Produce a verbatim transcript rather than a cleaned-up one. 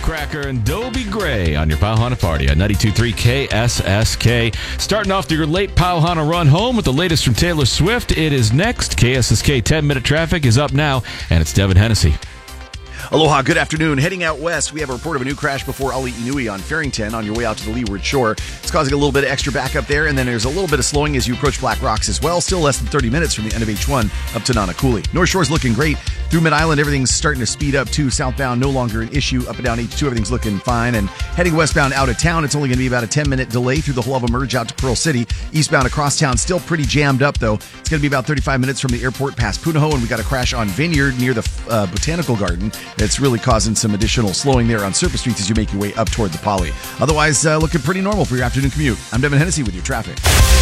Cracker and Dobie Gray on your Powhana Party on ninety-two point three K S S K. Starting off your late Powhana run home with the latest from Taylor Swift. It is next. K S S K ten-minute traffic is up now, and it's Devin Hennessy. Aloha, good afternoon. Heading out west, we have a report of a new crash before Ali Inui on Farrington on your way out to the leeward shore. It's causing a little bit of extra backup there, and then there's a little bit of slowing as you approach Black Rocks as well. Still less than thirty minutes from the end of H one up to Nanakuli. North Shore's looking great. Through Mid-Island, everything's starting to speed up too. Southbound, no longer an issue. Up and down H two, everything's looking fine. And heading westbound out of town, it's only going to be about a ten-minute delay through the Hualva Merge out to Pearl City. Eastbound across town, still pretty jammed up, though. It's going to be about thirty-five minutes from the airport past Punahou, and we got a crash on Vineyard near the uh, Botanical Garden. That's really causing some additional slowing there on surface streets as you make your way up toward the Poly. Otherwise, uh, looking pretty normal for your afternoon commute. I'm Devin Hennessy with your traffic.